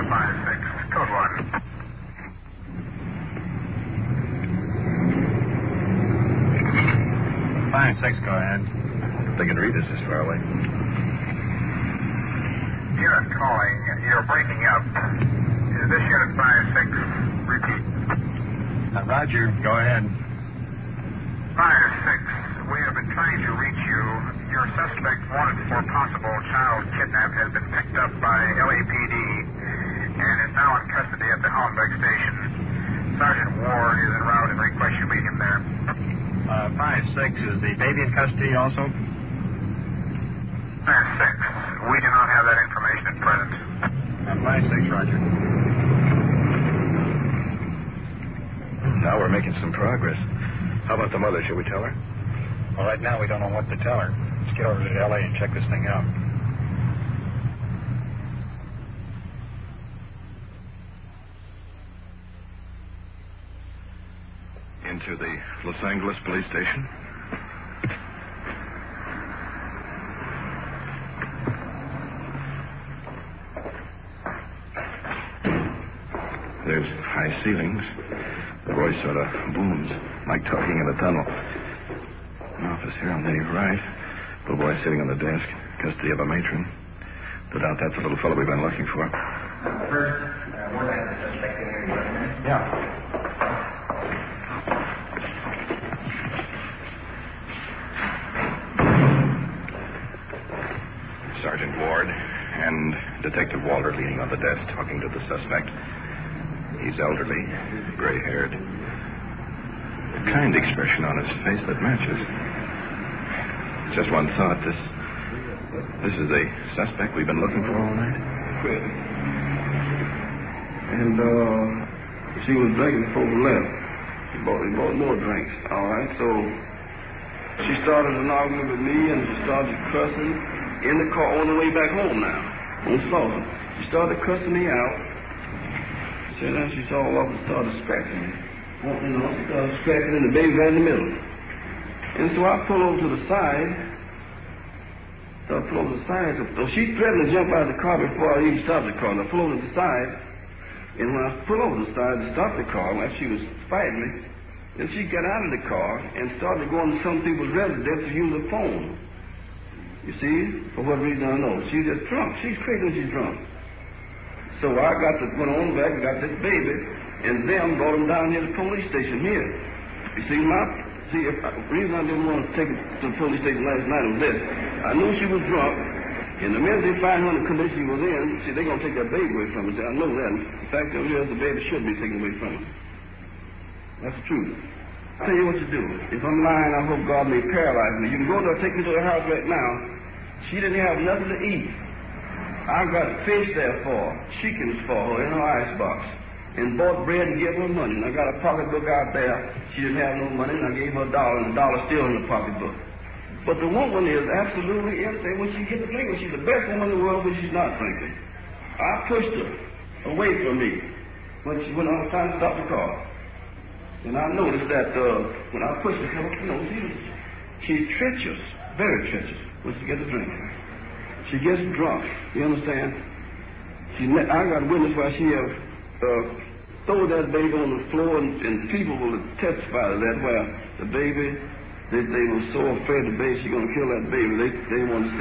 5-6. Code 1. Fine, 6, go ahead. They can read us this far away. Unit calling. You're breaking up. Is this Unit 5-6? Repeat. Roger, go ahead. 5-6. We have been trying to reach you. Your suspect wanted for possible child kidnap has been picked up by LAPD and is now in custody at the Hollenbeck station. Sergeant Ward is en route and requests you meet him there. 5-6, is the baby in custody also? 5-6. We do not have that information at present. 5-6, Roger. Now we're making some progress. How about the mother? Should we tell her? Well, right now we don't know what to tell her. Let's get over to L.A. and check this thing out. Into the Los Angeles police station. There's high ceilings. The voice sort of booms, like talking in a tunnel. An office here on the right. Little boy sitting on the desk, custody of a matron. No doubt that's the little fellow we've been looking for. First, we're going to suspect in here. Yeah. Sergeant Ward and Detective Walter leaning on the desk talking to the suspect. He's elderly, gray-haired. A kind expression on his face that matches. Just one thought. This is the suspect we've been looking for all night? And she was drinking before we left. He bought more drinks. All right, so she started an argument with me, and she started cussing in the car on the way back home now, on Slaughter. She started cussing me out. So then she saw all of us started scratching me. You know, she started scratching, and the baby right in the middle. And so I pull over to the side. So she threatened to jump out of the car before I even stopped the car. And I pull over to the side. And when I pull over to the side to stop the car, while she was fighting me, then she got out of the car and started going to some people's residence to use a phone. You see? For what reason, I don't know. She's just drunk. She's crazy when she's drunk. So I went on back and got this baby, and them brought him down here to the police station here. You see, the reason I didn't want to take it to the police station last night was this. I knew she was drunk, and the minute they find her in the condition she was in, see, they're going to take that baby away from her. See, I know that. The fact of it is, the baby should be taken away from her. That's the truth. I'll tell you what you do. If I'm lying, I hope God may paralyze me. You can go there, take me to her house right now. She didn't have nothing to eat. I got fish there for her, chickens for her in her icebox, and bought bread and gave her money. And I got a pocketbook out there. She didn't have no money, and I gave her $1, and the $1 still in the pocketbook. But the woman is absolutely insane when she gets drinking. She's the best woman in the world when she's not drinking. I pushed her away from me when I was trying to stop the car. And I noticed that when I pushed her, you know, she's treacherous, very treacherous when she gets a drink. She gets drunk, you understand? I got a witness where she have thrown that baby on the floor, and people will testify to that, where the baby, they were so afraid the baby, she's going to kill that baby, they want to